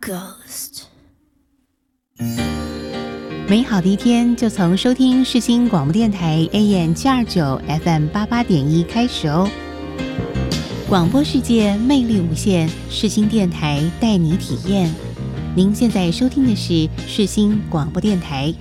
Ghost。 美好的一天就从收听世新广播电台 AM729 FM88.1 开始哦。广播世界魅力无限，世新电台带你体验。您现在收听的是世新广播电台。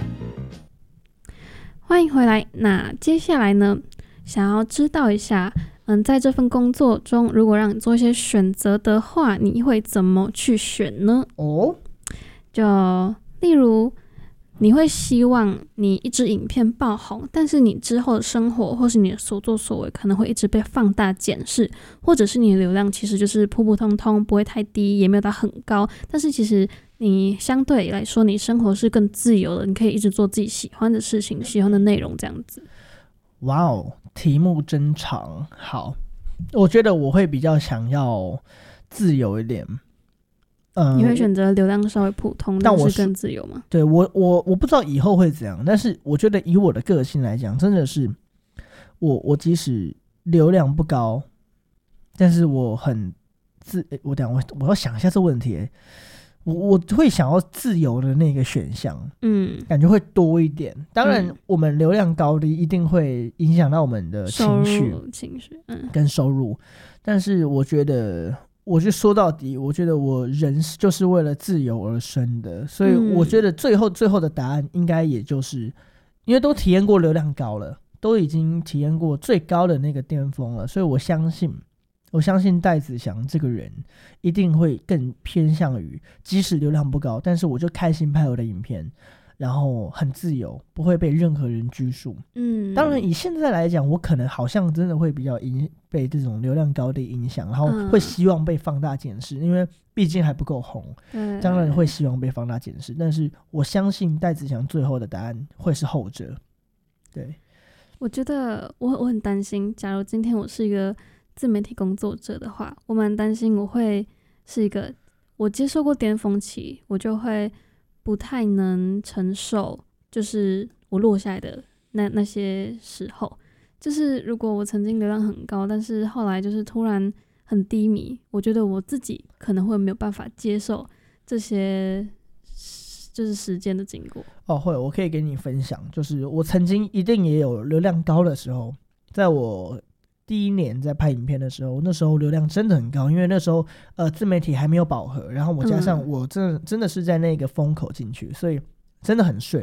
欢迎回来。那接下来呢，想要知道一下，在这份工作中，如果让你做一些选择的话，你会怎么去选呢？就例如，你会希望你一支影片爆红，但是你之后的生活或是你的所作所为可能会一直被放大检视，或者是你的流量其实就是普普通通，不会太低，也没有到很高，但是其实你相对来说你生活是更自由的，你可以一直做自己喜欢的事情，喜欢的内容这样子。 哇哦，题目真长。好，我觉得我会比较想要自由一点。 你会选择流量稍微普通，但是更自由吗？ 对，我不知道以后会怎样，但是我觉得以我的个性来讲，真的是我即使流量不高，但是我很我要想一下这问题。我会想要自由的那个选项，感觉会多一点。当然，我们流量高低一定会影响到我们的情绪跟收入，但是我觉得说到底，我觉得我人就是为了自由而生的，所以我觉得最后的答案应该也就是因为都体验过流量高了，都已经体验过最高的那个巅峰了，所以我相信戴子祥这个人一定会更偏向于即使流量不高，但是我就开心拍我的影片，然后很自由，不会被任何人拘束。当然以现在来讲，我可能好像真的会比较被这种流量高的影响，然后会希望被放大检视，因为毕竟还不够红，当然会希望被放大检视。但是我相信戴子祥最后的答案会是后者。对， 我觉得我很担心，假如今天我是一个自媒体工作者的话，我蛮担心我会是一个，我接受过巅峰期，我就会不太能承受，就是我落下来的那些时候，就是如果我曾经流量很高，但是后来就是突然很低迷，我觉得我自己可能会没有办法接受这些就是时间的经过。 会，我可以给你分享，就是我曾经一定也有流量高的时候，在我第一年在拍影片的时候，那时候流量真的很高，因为那时候自媒体还没有饱和，然后我加上我真的是在那个风口进去，所以真的很顺。